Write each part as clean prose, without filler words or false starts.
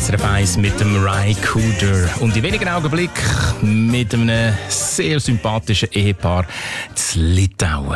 SRF 1 mit dem Ry Cooder. Und in wenigen Augenblicken mit einem sehr sympathischen Ehepaar zu Litauen.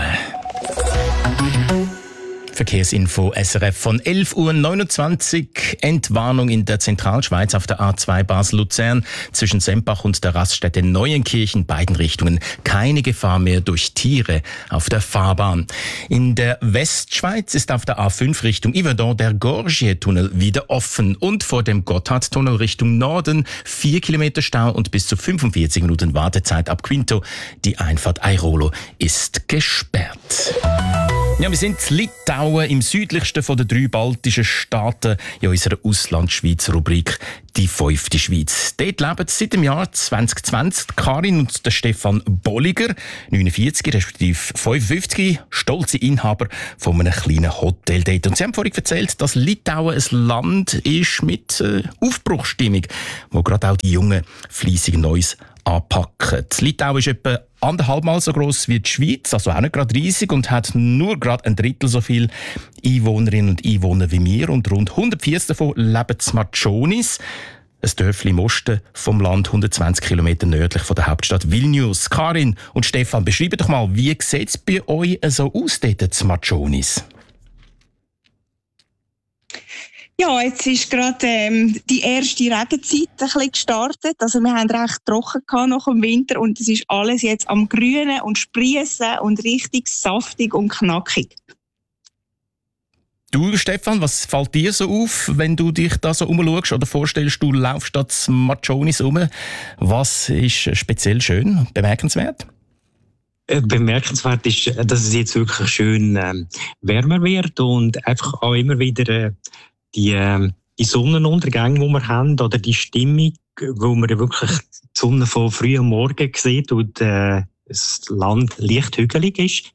Verkehrsinfo SRF von 11.29 Uhr. Entwarnung in der Zentralschweiz auf der A2 Basel-Luzern zwischen Sempach und der Raststätte Neuenkirchen, beiden Richtungen. Keine Gefahr mehr durch Tiere auf der Fahrbahn. In der Westschweiz ist auf der A5 Richtung Yverdon der Gorgier-Tunnel wieder offen und vor dem Gotthardtunnel Richtung Norden 4 Kilometer Stau und bis zu 45 Minuten Wartezeit ab Quinto. Die Einfahrt Airolo ist gesperrt. Ja, wir sind in Litauen, im südlichsten von den 3 baltischen Staaten, in unserer Auslandschweiz-Rubrik «Die 5. Schweiz». Dort leben seit dem Jahr 2020 Karin und der Stefan Bolliger, 49 respektive 55, stolze Inhaber von einem kleinen Hotel dort. Und sie haben vorhin erzählt, dass Litauen ein Land ist mit Aufbruchsstimmung, wo gerade auch die Jungen fleissig Neues anpacken. Litauen ist etwa 1,5 Mal so gross wie die Schweiz, also auch nicht gerade riesig, und hat nur gerade 1/3 so viele Einwohnerinnen und Einwohner wie wir. Und rund 140 davon leben in Matschonis, ein Dörfli im Osten vom Land, 120 Kilometer nördlich von der Hauptstadt Vilnius. Karin und Stefan, beschreibt doch mal, wie sieht es bei euch so aus dort in Matschonis? Ja, jetzt ist gerade die erste Regenzeit ein bisschen gestartet. Also wir haben recht trocken gehabt nach dem Winter und es ist alles jetzt am Grünen und Sprießen und richtig saftig und knackig. Du, Stefan, was fällt dir so auf, wenn du dich da so umschaust oder vorstellst, du laufst da zu Matschonis rum? Was ist speziell schön und bemerkenswert? Bemerkenswert ist, dass es jetzt wirklich schön wärmer wird und einfach auch immer wieder die Sonnenuntergänge, die wir haben, oder die Stimmung, wo man wirklich die Sonne von früh am Morgen sieht und das Land leicht hügelig ist.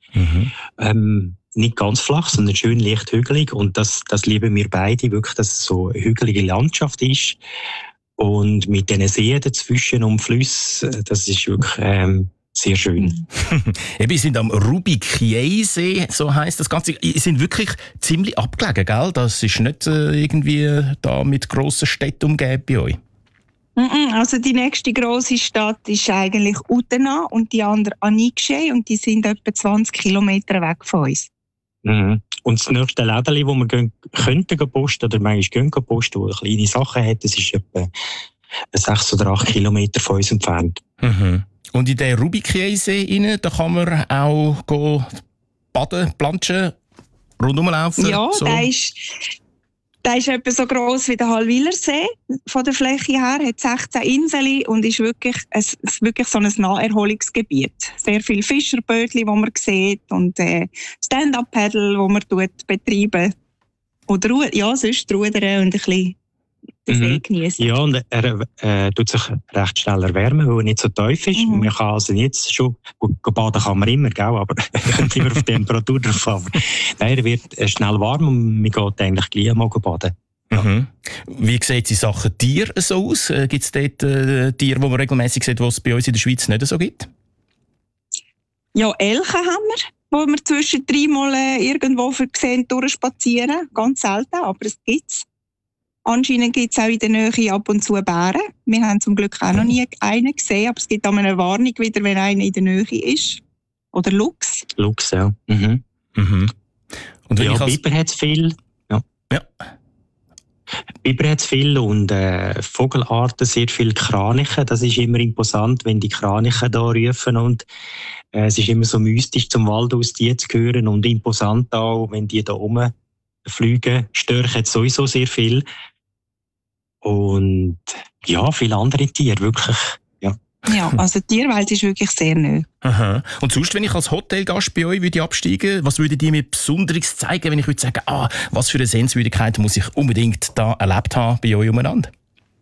Nicht ganz flach, sondern schön leicht hügelig. Und das lieben wir beide, wirklich, dass es so eine hügelige Landschaft ist. Und mit diesen Seen dazwischen und Flüssen, das ist wirklich sehr schön. Wir sind am Rubikiei-See, so heisst das Ganze. Sie sind wirklich ziemlich abgelegen, gell? Das ist nicht irgendwie da mit grossen Städten umgeben bei euch. Also die nächste grosse Stadt ist eigentlich Utena und die andere Anikšej und die sind etwa 20 Kilometer weg von uns. Und das nächste Lädeli, wo wir könnten posten oder manchmal gehen posten, wo kleine Sachen hat, das ist etwa 6 oder 8 Kilometer von uns entfernt. Und in den Rubikiei-See rein, da kann man auch baden, planschen, rundum laufen? Ja, so. Der ist etwa so gross wie der Hallwilersee von der Fläche her, hat 16 Inseln und ist wirklich so ein Naherholungsgebiet. Sehr viele Fischerbötchen, die man sieht, und Stand-up-Paddle, die man betreiben. Oder sonst rudern und ein bisschen den See genießen. Ja, und er tut sich recht schnell erwärmen, weil er nicht so tief ist. Man kann also jetzt schon, gut, baden kann man immer, gell, aber kommt immer auf die Temperatur drauf. Aber nein, er wird schnell warm und man geht eigentlich gleich mal baden. Ja. Wie sieht es in Sachen Tier so aus? Gibt es dort Tiere, die man regelmäßig sieht, die es bei uns in der Schweiz nicht so gibt? Ja, Elche haben wir, wo wir zwischen 3 Mal irgendwo sehen, durchspazieren. Ganz selten, aber es gibt's. Anscheinend gibt es auch in der Nähe ab und zu Bären. Wir haben zum Glück auch noch nie einen gesehen, aber es gibt auch eine Warnung wieder, wenn einer in der Nähe ist. Oder Luchs. Luchs, ja. Und Biber hat es viel. Ja. Biber hat es viel und Vogelarten, sehr viele Kraniche. Das ist immer imposant, wenn die Kraniche da rufen. Und es ist immer so mystisch, zum Wald aus die zu hören. Und imposant auch, wenn die da rumfliegen. Störche hat sowieso sehr viel. Und ja, viele andere Tiere, wirklich. Ja, also die Tierwelt ist wirklich sehr neu. Und sonst, wenn ich als Hotelgast bei euch absteigen, was würdet ihr mir Besonderes zeigen, wenn ich würde sagen, was für eine Sehenswürdigkeit muss ich unbedingt da erlebt haben bei euch umeinander?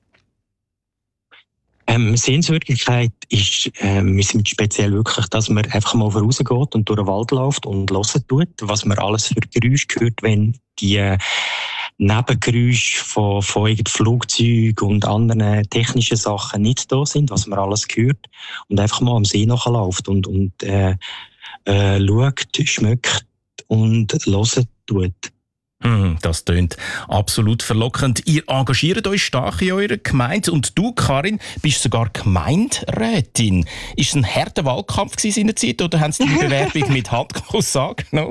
Sehenswürdigkeit ist wir sind speziell wirklich, dass man einfach mal vorausgeht und durch den Wald läuft und hören tut, was man alles für Geräusche hört, wenn die Nebengeräusche von Flugzeugen und anderen technischen Sachen nicht da sind, was man alles hört, und einfach mal am See nachläuft und schaut, schmeckt und hört tut. Das tönt absolut verlockend. Ihr engagiert euch stark in eurer Gemeinde und du, Karin, bist sogar Gemeinderätin. Ist es ein harter Wahlkampf in der Zeit oder haben Sie die Bewerbung mit Handkuss angenommen?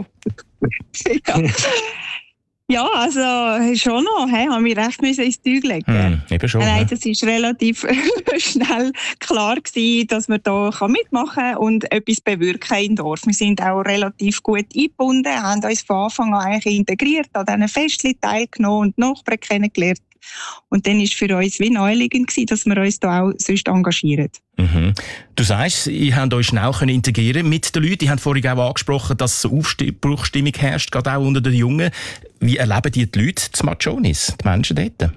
Ja, also schon noch, haben wir recht ins Zeug legen. Eben schon. Nein, das war relativ schnell klar gewesen, dass man da mitmachen kann und etwas bewirken im Dorf. Wir sind auch relativ gut eingebunden, haben uns von Anfang an eigentlich integriert, an diesen Festchen teilgenommen und Nachbarn kennengelernt. Und dann war es für uns wie naheliegend gewesen, dass wir uns da auch sonst engagieren. Du sagst, ihr habt euch schnell integrieren mit den Leuten. Ihr habt vorhin auch angesprochen, dass so Aufbruchstimmung herrscht, gerade auch unter den Jungen. Wie erleben die Leute zu Machonis, die Menschen dort?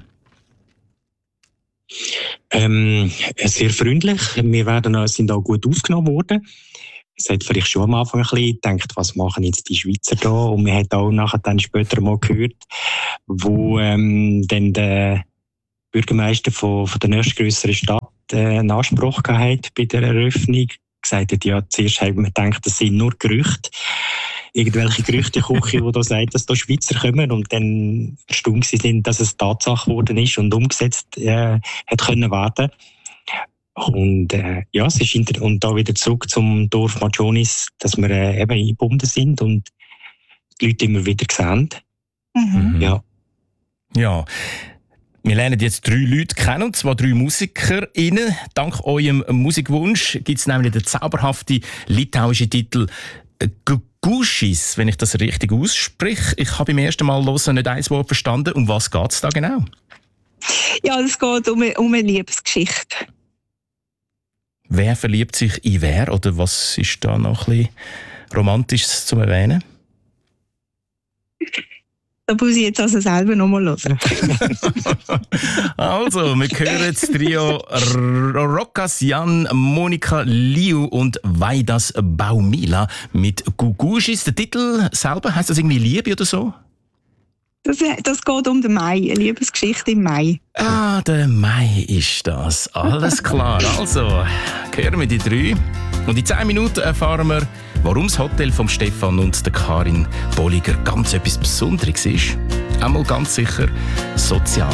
Sehr freundlich. Wir sind auch gut aufgenommen worden. Es hat vielleicht schon am Anfang ein bisschen gedacht, was machen jetzt die Schweizer da? Und man hat auch nachher dann später mal gehört, wo dann der Bürgermeister von der nächstgrösseren Stadt einen Anspruch gehabt bei der Eröffnung. Gesagt hat, ja, zuerst haben wir gedacht, das sind nur Gerüchte. Irgendwelche Gerüchteküche, die da sagen, dass da Schweizer kommen und dann erstaunt sind, dass es Tatsache geworden ist und umgesetzt hat können werden. Und ja, es ist und da wieder zurück zum Dorf Machonis, dass wir eben eingebunden sind und die Leute immer wieder sehen. Ja. Wir lernen jetzt 3 Leute kennen, und zwar 3 MusikerInnen. Dank eurem Musikwunsch gibt es nämlich den zauberhaften litauischen Titel Gugušis, wenn ich das richtig ausspreche. Ich habe beim ersten Mal hören nicht ein Wort verstanden. Um was geht es da genau? Ja, es geht um eine Liebesgeschichte. Wer verliebt sich in wer? Oder was ist da noch ein bisschen Romantisches zu erwähnen? Da muss ich jetzt also selber nochmal hören. Also, wir hören das Trio Rokas Jan, Monika Liu und Vaidas Baumila mit Gugušis. Der Titel selber, heisst das irgendwie Liebe oder so? Das geht um den Mai, eine Liebesgeschichte im Mai. Ah, der Mai ist das. Alles klar. Also, hören wir die 3. Und in 10 Minuten erfahren wir, warum das Hotel von Stefan und der Karin Bolliger ganz etwas Besonderes ist. Einmal ganz sicher sozial.